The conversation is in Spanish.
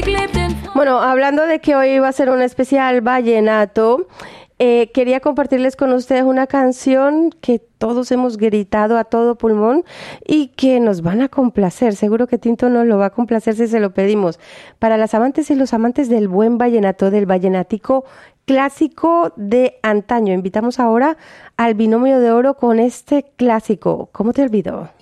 Bueno, hablando de que hoy va a ser un especial vallenato, quería compartirles con ustedes una canción que todos hemos gritado a todo pulmón y que nos van a complacer. Seguro que Tinto nos lo va a complacer si se lo pedimos. Para las amantes y los amantes del buen vallenato, del vallenatico clásico de antaño. Invitamos ahora al Binomio de Oro con este clásico. ¿Cómo te olvidó?